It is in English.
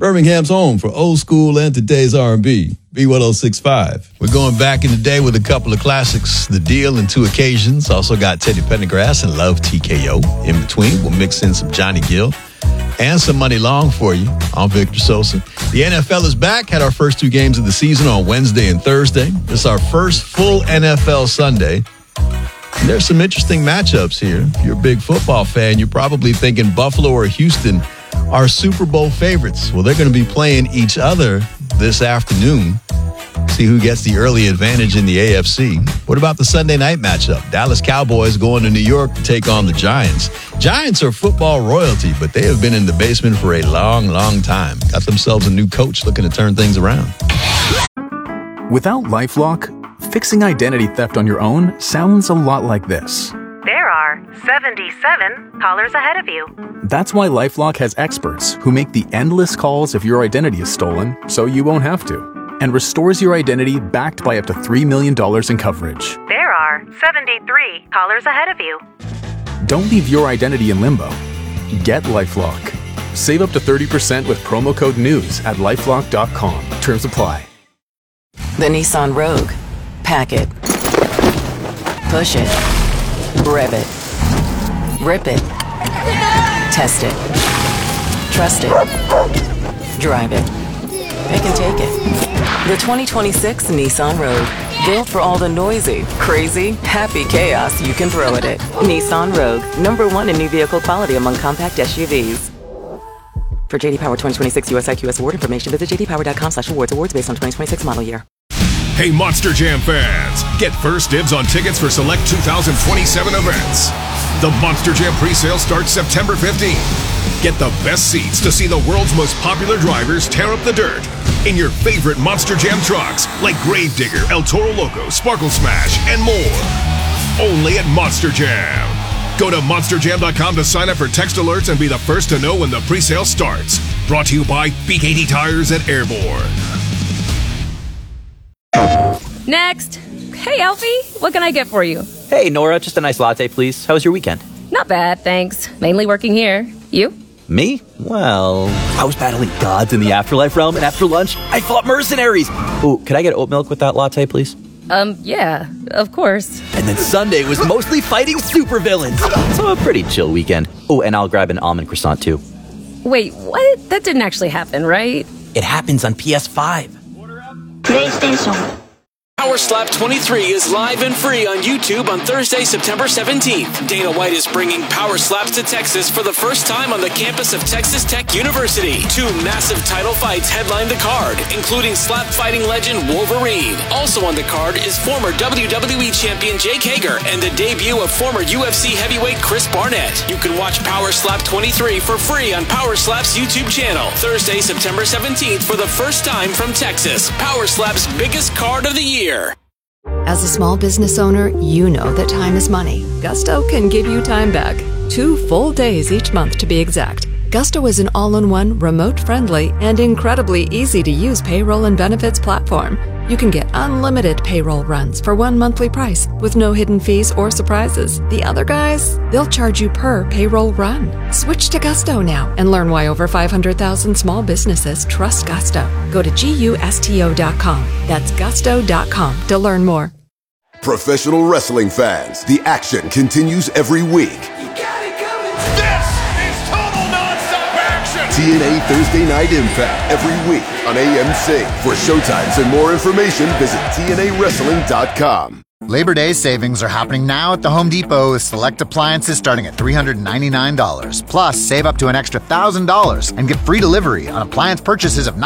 Birmingham's home for old school and today's R&B. B1065. We're going back in the day with a couple of classics, The Deal and Two Occasions. Also got Teddy Pendergrass and Love TKO. In between, we'll mix in some Johnny Gill and some Money Long for you. I'm Victor Sosa. The NFL is back. Had our first 2 games of the season on Wednesday and Thursday. This is our first full NFL Sunday. And there's some interesting matchups here. If you're a big football fan, you're probably thinking Buffalo or Houston are Super Bowl favorites. Well, they're going to be playing each other this afternoon. See who gets the early advantage in the AFC. What about the Sunday night matchup? Dallas Cowboys going to New York to take on the Giants. Giants are football royalty, but they have been in the basement for a long, long time. Got themselves a new coach looking to turn things around. Without LifeLock, fixing identity theft on your own sounds a lot like this. There are 77 callers ahead of you. That's why LifeLock has experts who make the endless calls if your identity is stolen, so you won't have to, and restores your identity backed by up to $3 million in coverage. There are 73 callers ahead of you. Don't leave your identity in limbo. Get LifeLock. Save up to 30% with promo code NEWS at LifeLock.com. Terms apply. The Nissan Rogue. Pack it. Push it. Rev it. Rip it. Test it. Trust it. Drive it. Pick and take it. The 2026 Nissan Rogue. Built for all the noisy, crazy, happy chaos you can throw at it. Nissan Rogue. #1 in new vehicle quality among compact SUVs. For JD Power 2026 US IQS award information, visit jdpower.com/awards. Awards based on 2026 model year. Hey, Monster Jam fans! Get first dibs on tickets for select 2027 events. The Monster Jam presale starts September 15th. Get the best seats to see the world's most popular drivers tear up the dirt in your favorite Monster Jam trucks like Gravedigger, El Toro Loco, Sparkle Smash, and more. Only at Monster Jam. Go to monsterjam.com to sign up for text alerts and be the first to know when the presale starts. Brought to you by BKT Tires at Airborne. Next. Hey, Alfie, what can I get for you? Hey, Nora, just a nice latte, please. How was your weekend? Not bad, thanks. Mainly working here. You? Me? Well, I was battling gods in the afterlife realm, and after lunch, I fought mercenaries. Ooh, could I get oat milk with that latte, please? Yeah, of course. And then Sunday was mostly fighting supervillains. So a pretty chill weekend. Oh, and I'll grab an almond croissant, too. Wait, what? That didn't actually happen, right? It happens on PS5. PlayStation. Power Slap 23 is live and free on YouTube on Thursday, September 17th. Dana White is bringing Power Slaps to Texas for the first time on the campus of Texas Tech University. 2 massive title fights headline the card, including slap fighting legend Wolverine. Also on the card is former WWE champion Jake Hager and the debut of former UFC heavyweight Chris Barnett. You can watch Power Slap 23 for free on Power Slap's YouTube channel. Thursday, September 17th for the first time from Texas. Power Slap's biggest card of the year. As a small business owner, you know that time is money. Gusto can give you time back. 2 full days each month to be exact. Gusto is an all-in-one, remote-friendly, and incredibly easy-to-use payroll and benefits platform. You can get unlimited payroll runs for one monthly price with no hidden fees or surprises. The other guys, they'll charge you per payroll run. Switch to Gusto now and learn why over 500,000 small businesses trust Gusto. Go to GUSTO.com. That's gusto.com to learn more. Professional wrestling fans, the action continues every week. TNA Thursday Night Impact every week on AMC. For showtimes and more information, visit TNAWrestling.com. Labor Day savings are happening now at the Home Depot with select appliances starting at $399. Plus, save up to an extra $1,000 and get free delivery on appliance purchases of